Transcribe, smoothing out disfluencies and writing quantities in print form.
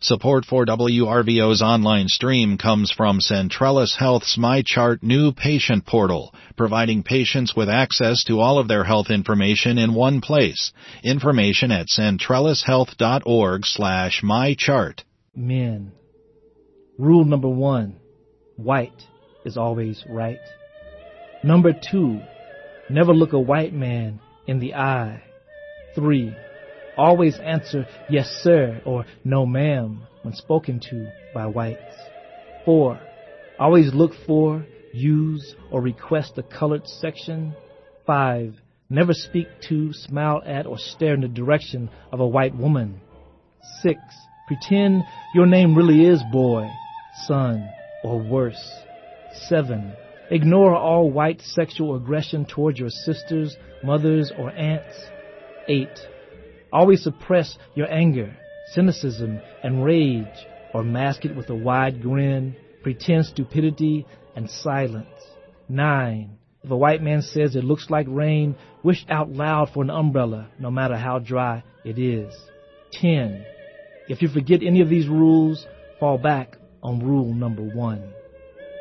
Support for WRVO's online stream comes from Centrellis Health's MyChart new patient portal, providing patients with access to all of their health information in one place. Information at centrellishealth.org/mychart. Men. Rule number 1, white is always right. Number 2, never look a white man in the eye. 3, always answer yes sir or no ma'am when spoken to by whites. 4, always look for, use, or request the colored section. 5, never speak to, smile at, or stare in the direction of a white woman. 6, pretend your name really is boy, son, or worse. 7, ignore all white sexual aggression towards your sisters, mothers, or aunts. 8, always suppress your anger, cynicism, and rage, or mask it with a wide grin, pretend stupidity, and silence. 9, if a white man says it looks like rain, wish out loud for an umbrella, no matter how dry it is. 10, if you forget any of these rules, fall back on rule number 1.